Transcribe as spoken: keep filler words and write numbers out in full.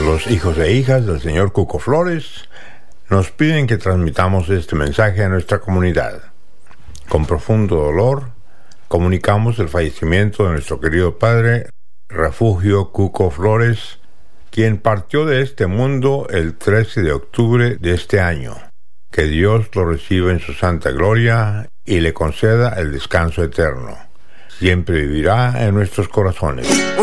Los hijos e hijas del señor Cuco Flores nos piden que transmitamos este mensaje a nuestra comunidad. Con profundo dolor, comunicamos el fallecimiento de nuestro querido padre, Refugio Cuco Flores, quien partió de este mundo el trece de octubre de este año. Que Dios lo reciba en su santa gloria y le conceda el descanso eterno. Siempre vivirá en nuestros corazones.